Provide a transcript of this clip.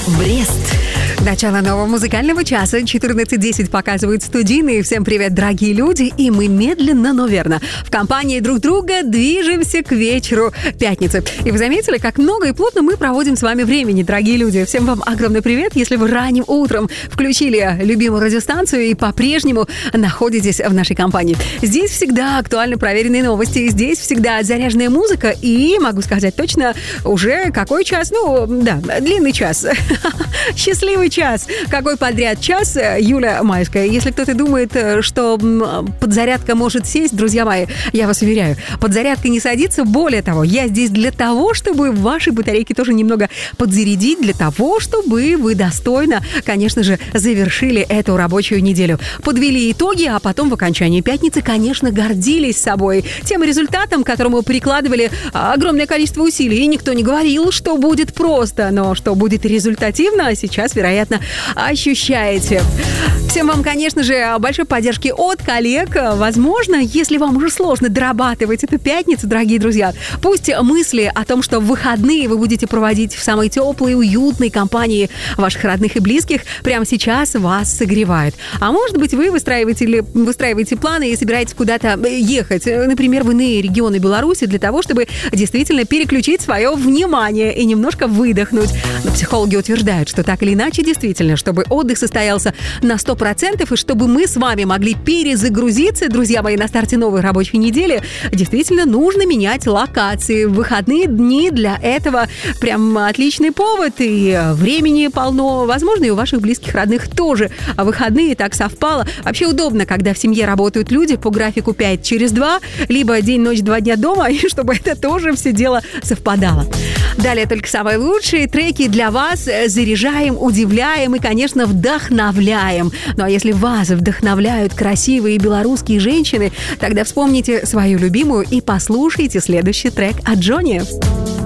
Брест. Начало нового музыкального часа. 14:10 показывает студийный. Всем привет, дорогие люди. И мы медленно, но верно в компании друг друга движемся к вечеру пятницы. И вы заметили, как много и плотно мы проводим с вами времени, дорогие люди. Всем вам огромный привет, если вы ранним утром включили любимую радиостанцию и по-прежнему находитесь в нашей компании. Здесь всегда актуально проверенные новости. Здесь всегда заряженная музыка. И, могу сказать точно, уже какой час? Длинный час. Счастливый час. Какой подряд час, Юля Майская. Если кто-то думает, что подзарядка может сесть, друзья мои, я вас уверяю, подзарядка не садится. Более того, я здесь для того, чтобы ваши батарейки тоже немного подзарядить, для того, чтобы вы достойно, конечно же, завершили эту рабочую неделю. Подвели итоги, а потом в окончании пятницы, конечно, гордились собой. Тем результатом, к которому прикладывали огромное количество усилий. И никто не говорил, что будет просто, но что будет результативно, сейчас, вероятно, ощущаете. Всем вам, конечно же, большой поддержки от коллег. Возможно, если вам уже сложно дорабатывать эту пятницу, дорогие друзья, пусть мысли о том, что в выходные вы будете проводить в самой теплой, уютной компании ваших родных и близких, прямо сейчас вас согревают. А может быть, вы выстраиваете планы и собираетесь куда-то ехать, например, в иные регионы Беларуси, для того, чтобы действительно переключить свое внимание и немножко выдохнуть. Но психологи утверждают, что так или иначе, действительно, чтобы отдых состоялся на 100%, и чтобы мы с вами могли перезагрузиться, друзья мои, на старте новой рабочей недели, действительно нужно менять локации. В выходные дни для этого прям отличный повод, и времени полно. Возможно, и у ваших близких, родных тоже. А выходные так совпало. Вообще удобно, когда в семье работают люди по графику 5 через 2, либо день, ночь, 2 дня дома, и чтобы это тоже все дело совпадало. Далее только самые лучшие треки для вас. Заряжаем, удивляем и, конечно, вдохновляем. Ну а если вас вдохновляют красивые белорусские женщины, тогда вспомните свою любимую и послушайте следующий трек от Джонни.